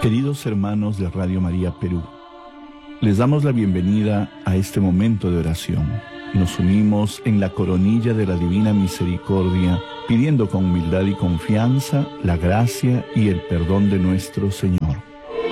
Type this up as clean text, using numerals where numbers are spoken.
Queridos hermanos de Radio María Perú, les damos la bienvenida a este momento de oración. Nos unimos en la coronilla de la Divina Misericordia, pidiendo con humildad y confianza la gracia y el perdón de nuestro Señor.